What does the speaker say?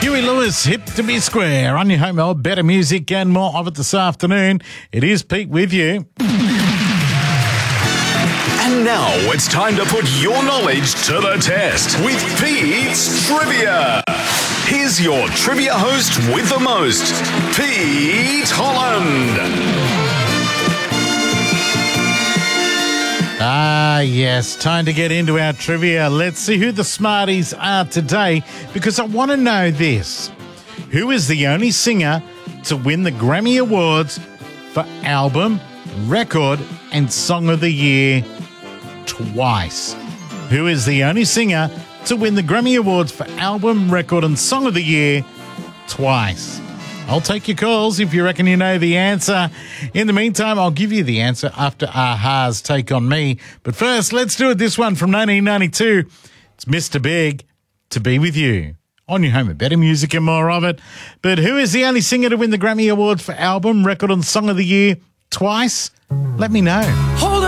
Huey Lewis, Hip to Be Square. On your home, old better music and more of it this afternoon. It is Pete with you. And now it's time to put your knowledge to the test with Pete's Trivia. Here's your trivia host with the most, Pete Holland. Ah, yes, time to get into our trivia. Let's see who the smarties are today, because I want to know this. Who is the only singer to win the Grammy Awards for Album, Record and Song of the Year twice? Who is the only singer to win the Grammy Awards for Album, Record and Song of the Year twice? I'll take your calls if you reckon you know the answer. In the meantime, I'll give you the answer after Aha's Take On Me. But first, let's do it. This one from 1992. It's Mr. Big, To Be With You. On your home with better music and more of it. But who is the only singer to win the Grammy Awards for Album, Record and Song of the Year twice? Let me know. Hold